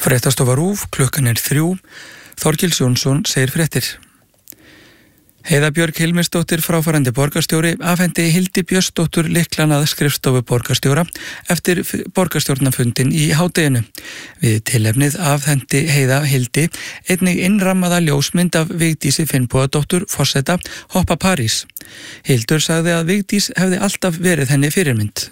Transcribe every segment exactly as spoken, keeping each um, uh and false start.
Fréttastofa RÚV, klukkan er þrjú. Þorgils Jónsson segir fréttir. Heiða Björg Hilmisdóttir, fráfarandi borgarstjóri, afhendi Hildi Björnsdóttur lyklana að skrifstofu borgarstjóra eftir borgarstjórnarfundin í hádeginu. Við tilefnið afhendi Heiða Hildi einnig innrammaða ljósmynd af Vigdísi Finnbogadóttur, forseta Hoppa París. Hildur sagði að Vigdís hefði alltaf verið henni fyrirmynd.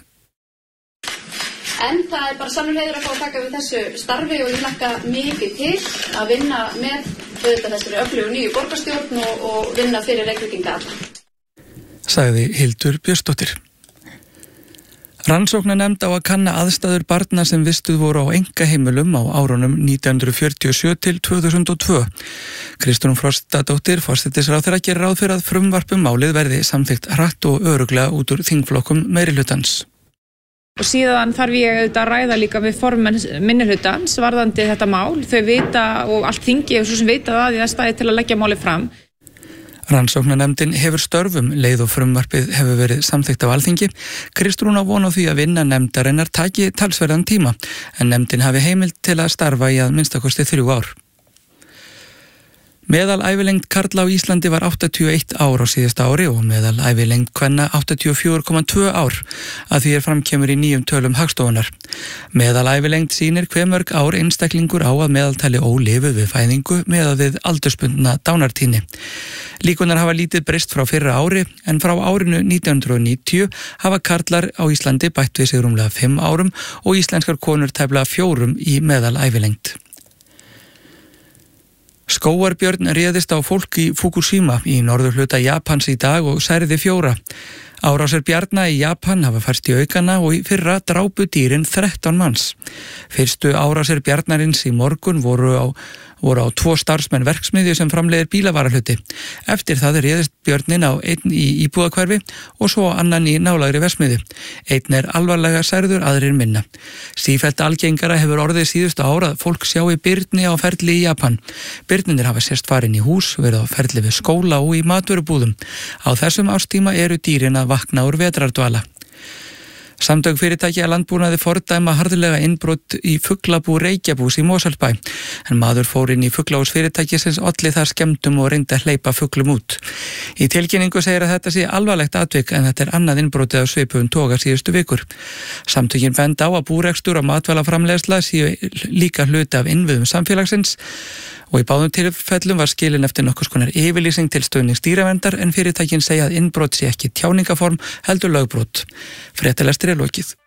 En það er bara sannur heiður að fá að taka við þessu starfi og ég hlakka mikið til að vinna með auðvitað þessari öflugu nýju borgarstjórn og, og vinna fyrir Reykvíkinga alla. Sagði Hildur Björnsdóttir. Rannsóknarnefnd á að kanna aðstæður barna sem vistuð voru á einkaheimilum á árunum nítján hundruð fjörutíu og sjö til tvö þúsund og tvö. Kristrún Frostadóttir, forsætisráðherra, gerir ráð fyrir að frumvarp um málið verði samþykkt hratt og örugglega út úr þingflokkum meirihlutans. Og síðan þarf ég auðvitað að ræða líka við formenn minnihlutans varðandi þetta mál. Þau vita og allt þingi og svo sem vita það að það stæði til að leggja málið fram. Rannsóknarnefndin hefur störfum leið og frumvarpið hefur verið samþykkt á Alþingi. Kristrún á von á því að vinna nefndarinnar taki talsverðan tíma, en nefndin hafi heimild til að starfa í að minnstakosti þrjú ár. Meðalævilengd karla á Íslandi var áttatíu og eitt ár á síðasta ári og meðalævilengd kvenna áttatíu og fjögur komma tvö ár, að því er framkemur í nýjum tölum Hagstofunnar. Meðalævilengd sýnir hve mörg ár einstaklingur á að meðaltali ólifuð við fæðingu miðað við aldursbundna dánartíðni. Líkunar hafa lítið breyst frá fyrra ári, en frá árinu nítján hundruð níutíu hafa karlar á Íslandi bætt við sig rúmlega fimm árum og íslenskar konur tæplega fjórum í meðalævilengd. Skógarbjörn réðist á fólk í Fukushima í norðurhluta Japans í dag og særði fjóra. Árásir bjarna í Japan hafa færst í aukana og í fyrra drápu dýrin þrettán manns. Fyrstu árásir bjarnarins í morgun voru á, voru á tvo starfsmenn verksmiðju sem framleiðir bílavarahluti. Eftir það réðist björnin á einn í íbúðahverfi og svo annan í nálægri verksmiðju. Einn er alvarlega særður, aðrir minna. Sífellt algengara hefur orðið síðustu ára að fólk sjái birni á ferli í Japan. Birnirnir hafa sérst farin í hús, verið á ferli við skóla og í matvörubúðum. Á þessum árstíma eru dýrin að vakna úr vetrardvala. Samtök fyrirtækja landbúnaði fordæma harðlega innbrot í fuglabú Reykjabús í Mosfellsbæ, en maður fór inn í fuglahús fyrirtækisins, olli þar skemmdum og reyndi að hleypa fuglum út. Í tilkynningu segir að þetta sé alvarlegt atvik, en þetta er annað innbrotið á svipuðum toga síðustu vikur. Samtökin benda á að búrekstur og matvælaframleiðsla séu líka hluti af innviðum samfélagsins og í báðum tilfellum var skilin eftir nokkurs konar yfirlýsing til stuðnings dýraverndar, en fyrirtækin segja að innbrot sé ekki tjáningaform heldur lögbrot. Fréttalestri er lokið.